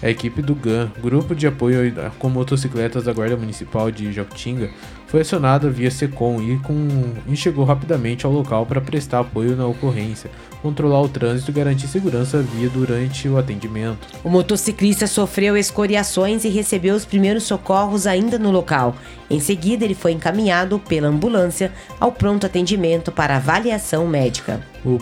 A equipe do GAN, Grupo de Apoio com Motocicletas da Guarda Municipal de Jacutinga, foi acionada via SECOM e chegou rapidamente ao local para prestar apoio na ocorrência, controlar o trânsito e garantir segurança à via durante o atendimento. O motociclista sofreu escoriações e recebeu os primeiros socorros ainda no local. Em seguida, ele foi encaminhado pela ambulância ao pronto atendimento para avaliação médica.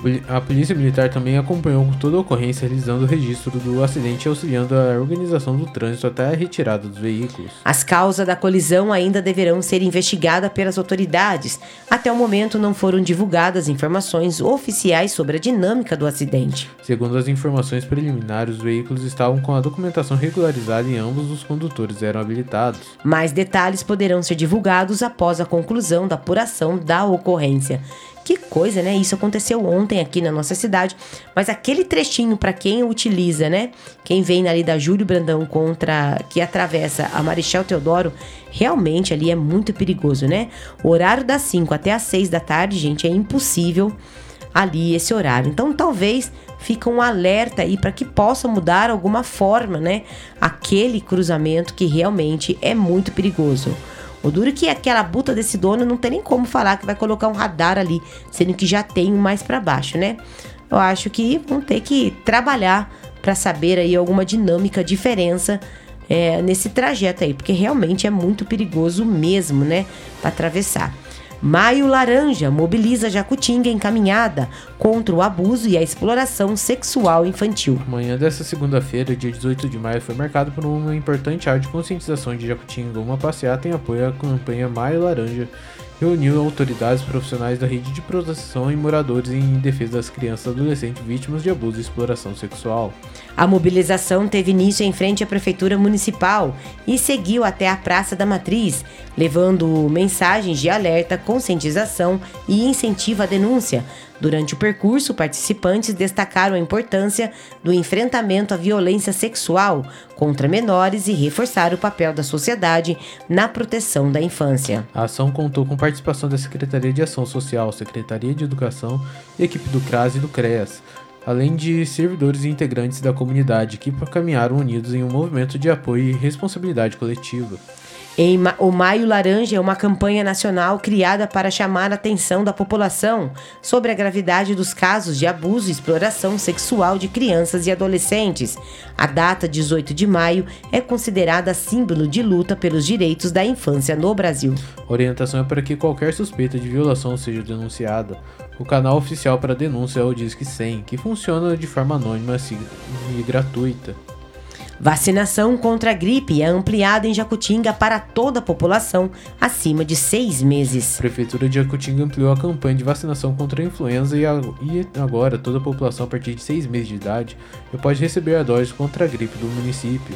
A Polícia Militar também acompanhou toda a ocorrência, realizando o registro do acidente e auxiliando a organização do trânsito até a retirada dos veículos. As causas da colisão ainda deverão ser investigadas pelas autoridades. Até o momento não foram divulgadas informações oficiais sobre a dinâmica do acidente. Segundo as informações preliminares, os veículos estavam com a documentação regularizada e ambos os condutores eram habilitados. Mais detalhes poderão ser divulgados após a conclusão da apuração da ocorrência. Que coisa, né? Isso aconteceu ontem aqui na nossa cidade, mas aquele trechinho para quem utiliza, né? Quem vem ali da Júlio Brandão que atravessa a Marechal Deodoro, realmente ali é muito perigoso, né? O horário das 5 até as 6 da tarde, gente, é impossível ali esse horário. Então, talvez fica um alerta aí para que possa mudar alguma forma, né? Aquele cruzamento que realmente é muito perigoso. O duro que aquela buta desse dono não tem nem como falar que vai colocar um radar ali, sendo que já tem um mais para baixo, né? Eu acho que vão ter que trabalhar para saber aí alguma dinâmica, diferença nesse trajeto aí, porque realmente é muito perigoso mesmo, né? Para atravessar. Maio Laranja mobiliza Jacutinga encaminhada contra o abuso e a exploração sexual infantil. Amanhã desta segunda-feira, dia 18 de maio, foi marcado por uma importante aula de conscientização de Jacutinga. Uma passeata em apoio à campanha Maio Laranja reuniu autoridades profissionais da rede de proteção e moradores em defesa das crianças e adolescentes vítimas de abuso e exploração sexual. A mobilização teve início em frente à Prefeitura Municipal e seguiu até a Praça da Matriz, levando mensagens de alerta, conscientização e incentivo à denúncia. Durante o percurso, participantes destacaram a importância do enfrentamento à violência sexual contra menores e reforçaram o papel da sociedade na proteção da infância. A ação contou com participação da Secretaria de Ação Social, Secretaria de Educação e equipe do CRAS e do CREAS, além de servidores e integrantes da comunidade que caminharam unidos em um movimento de apoio e responsabilidade coletiva. O Maio Laranja é uma campanha nacional criada para chamar a atenção da população sobre a gravidade dos casos de abuso e exploração sexual de crianças e adolescentes. A data 18 de maio é considerada símbolo de luta pelos direitos da infância no Brasil. A orientação é para que qualquer suspeita de violação seja denunciada. O canal oficial para denúncia é o Disque 100, que funciona de forma anônima e gratuita. Vacinação contra a gripe é ampliada em Jacutinga para toda a população acima de 6 meses. A Prefeitura de Jacutinga ampliou a campanha de vacinação contra a influenza e agora toda a população a partir de 6 meses de idade já pode receber a dose contra a gripe do município.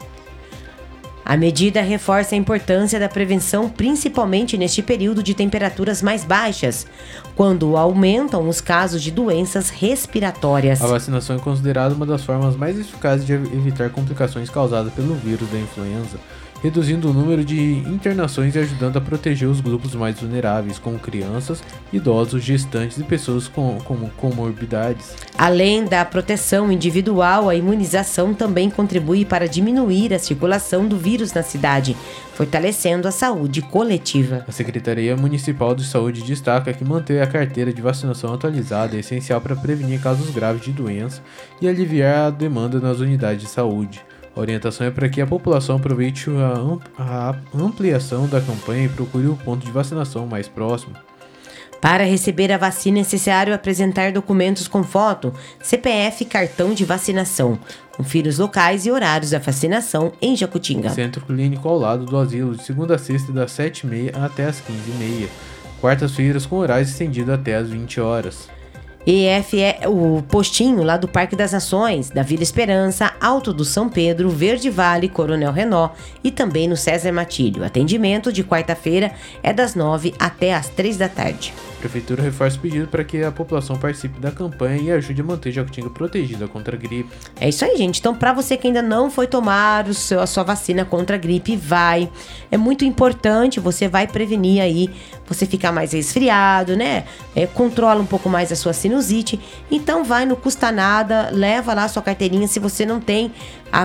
A medida reforça a importância da prevenção, principalmente neste período de temperaturas mais baixas, quando aumentam os casos de doenças respiratórias. A vacinação é considerada uma das formas mais eficazes de evitar complicações causadas pelo vírus da influenza, reduzindo o número de internações e ajudando a proteger os grupos mais vulneráveis, como crianças, idosos, gestantes e pessoas com comorbidades. Além da proteção individual, a imunização também contribui para diminuir a circulação do vírus na cidade, fortalecendo a saúde coletiva. A Secretaria Municipal de Saúde destaca que manter a carteira de vacinação atualizada é essencial para prevenir casos graves de doença e aliviar a demanda nas unidades de saúde. A orientação é para que a população aproveite a ampliação da campanha e procure o ponto de vacinação mais próximo. Para receber a vacina é necessário apresentar documentos com foto, CPF e cartão de vacinação. Confira os locais e horários da vacinação em Jacutinga. Centro Clínico ao lado do asilo, de segunda a sexta, das 7h30 até as 15h30. Quartas-feiras com horários estendidos até as 20 horas. EF é o postinho lá do Parque das Nações, da Vila Esperança, Alto do São Pedro, Verde Vale, Coronel Renó e também no César Matilho. Atendimento de quarta-feira é das 9 até as 3 da tarde. A Prefeitura reforça o pedido para que a população participe da campanha e ajude a manter Jacutinga protegida contra a gripe. É isso aí, gente. Então, para você que ainda não foi tomar a sua vacina contra a gripe, vai. É muito importante, você vai prevenir aí você ficar mais resfriado, né? Controla um pouco mais a sua sinusite. Então, vai, não custa nada, leva lá a sua carteirinha se você não tem